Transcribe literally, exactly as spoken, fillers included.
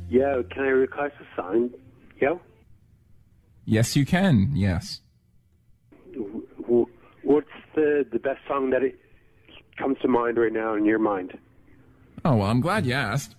Yeah, can I request a song? Yeah? Yes, you can, yes. W- w- what's the, the best song that it comes to mind right now in your mind? Oh, well, I'm glad you asked.